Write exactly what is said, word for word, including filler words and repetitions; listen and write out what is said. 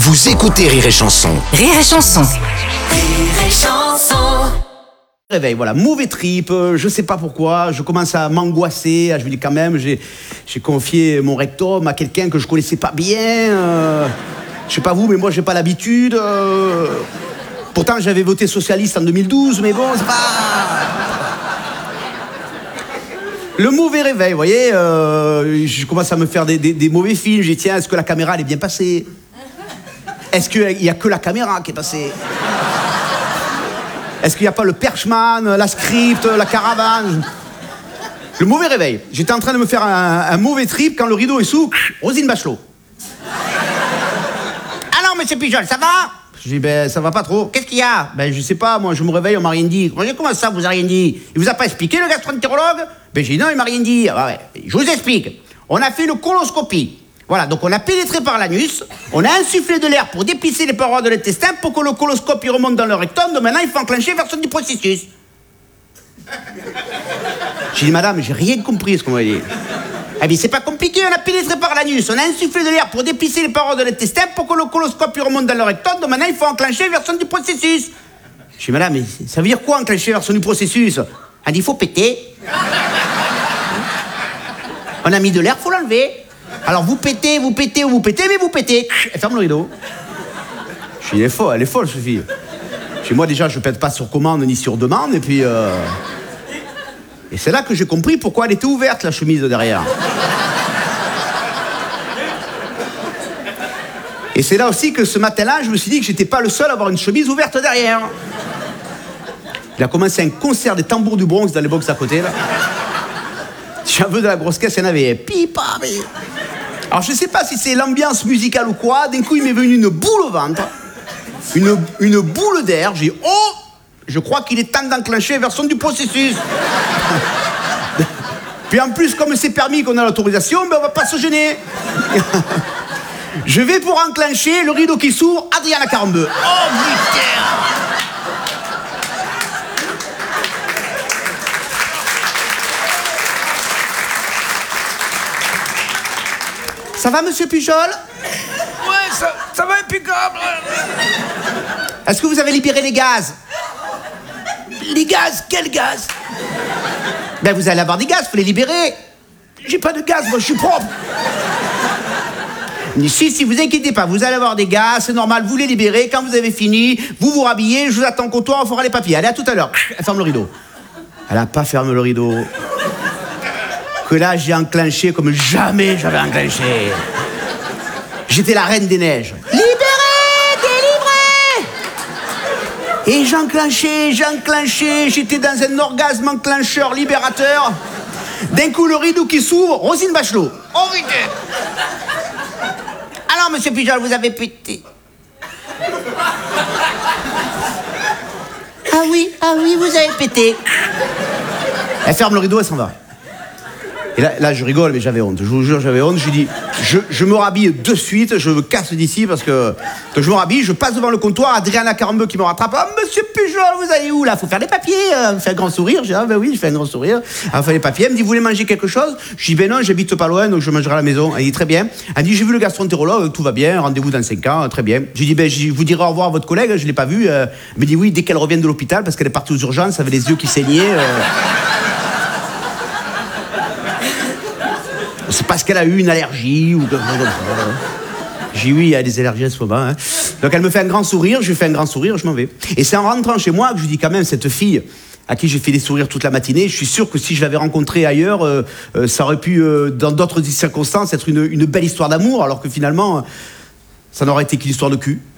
Vous écoutez Rire et Chanson. Rire et Chanson. Rire et Chanson. Réveil, voilà, mauvais trip, euh, je sais pas pourquoi, je commence à m'angoisser, je me dis quand même, j'ai, j'ai confié mon rectum à quelqu'un que je connaissais pas bien, euh, je sais pas vous, mais moi j'ai pas l'habitude, euh, pourtant j'avais voté socialiste en deux mille douze, mais bon, c'est pas... Le mauvais réveil, vous voyez, euh, je commence à me faire des, des, des mauvais films, je dis tiens, est-ce que la caméra elle est bien passée? Est-ce qu'il y a que la caméra qui est passée? Est-ce qu'il n'y a pas le perchman, la script, la caravane? Le mauvais réveil. J'étais en train de me faire un, un mauvais trip quand le rideau est sous. Roselyne Bachelot. Ah non, monsieur Pujol, ça va? Je dis, ben, ça va pas trop. Qu'est-ce qu'il y a? Ben, je sais pas, moi, je me réveille, on m'a rien dit. Comment ça, vous a rien dit? Il vous a pas expliqué, le gastroentérologue? Ben, j'ai dit, non, il m'a rien dit. Ah ouais. Je vous explique. On a fait une coloscopie. Voilà, donc on a pénétré par l'anus, on a insufflé de l'air pour dépisser les parois de l'intestin pour que le coloscope il remonte dans le rectum, donc maintenant il faut enclencher version du processus. J'ai dit, madame, j'ai rien compris ce qu'on m'a dit. Eh bien, c'est pas compliqué, on a pénétré par l'anus, on a insufflé de l'air pour dépisser les parois de l'intestin pour que le coloscope il remonte dans le rectum, donc maintenant il faut enclencher version du processus. J'ai dit, madame, mais ça veut dire quoi enclencher version du processus? Elle dit, il faut péter. On a mis de l'air, faut l'enlever. Alors vous pétez, vous pétez ou vous pétez, mais vous pétez. Elle ferme le rideau. Je dis, elle est folle, elle est folle, Sophie. Chez moi, déjà, je pète pas sur commande ni sur demande, et puis... Euh... Et c'est là que j'ai compris pourquoi elle était ouverte, la chemise de derrière. Et c'est là aussi que ce matin-là, je me suis dit que j'étais pas le seul à avoir une chemise ouverte derrière. Il a commencé un concert des tambours du Bronx dans les box à côté, là. J'avais de la grosse caisse, il y en avait. Pipa, mais... Alors je sais pas si c'est l'ambiance musicale ou quoi, d'un coup il m'est venu une boule au ventre, une, une boule d'air, j'ai dit oh, je crois qu'il est temps d'enclencher version du processus. Puis en plus comme c'est permis qu'on a l'autorisation, ben on va pas se gêner. Je vais pour enclencher, le rideau qui s'ouvre, Adriana quarante-deux. Oh putain. Ça va, monsieur Pujol? Ouais, ça, ça va impeccable. Est-ce que vous avez libéré les gaz? Les gaz? Quel gaz? Ben, vous allez avoir des gaz, faut les libérer. J'ai pas de gaz, moi, je suis propre. Si, si, vous inquiétez pas, vous allez avoir des gaz, c'est normal, vous les libérez. Quand vous avez fini, vous vous rhabillez, je vous attends au comptoir, on fera les papiers. Allez, à tout à l'heure. Elle ferme le rideau. Elle a pas fermé le rideau. Que là, j'ai enclenché comme jamais j'avais enclenché. J'étais la reine des neiges. Libéré, délivré. Et j'enclenchais, j'enclenchais, j'étais dans un orgasme enclencheur libérateur. D'un coup, le rideau qui s'ouvre, Roselyne Bachelot. Oh putain. Alors, monsieur Pujol, vous avez pété. Ah oui, ah oui, vous avez pété. Elle ferme le rideau, elle s'en va. Et là, là, je rigole, mais j'avais honte. Je vous jure, j'avais honte. Je dis, je, je me rhabille de suite, je me casse d'ici parce que, que je me rhabille, je passe devant le comptoir, Adriana quarante-deux qui me rattrape. Ah, monsieur Pujol, vous allez où là? Faut faire les papiers. Elle me fait un grand sourire. Je dis, ah ben oui, je fais un grand sourire. Elle fait les papiers. Elle me dit, vous voulez manger quelque chose? Je dis, ben non, j'habite pas loin, donc je mangerai à la maison. Elle dit, très bien. Elle me dit, j'ai vu le gastroentérologue, tout va bien, rendez-vous dans cinq ans, très bien. Je dis, ben, je vous dirai au revoir à votre collègue, je l'ai pas vu. Elle me dit, oui, dès qu'elle revient de l'hôpital, parce qu'elle est partie aux urgences, avec les yeux qui saignaient. Euh... C'est parce qu'elle a eu une allergie ou... J'ai eu, il y a des allergies à ce moment. Hein. Donc elle me fait un grand sourire, je lui fais un grand sourire, je m'en vais. Et c'est en rentrant chez moi que je dis quand même, cette fille à qui j'ai fait des sourires toute la matinée, je suis sûr que si je l'avais rencontrée ailleurs, euh, euh, ça aurait pu, euh, dans d'autres circonstances, être une, une belle histoire d'amour, alors que finalement, ça n'aurait été qu'une histoire de cul.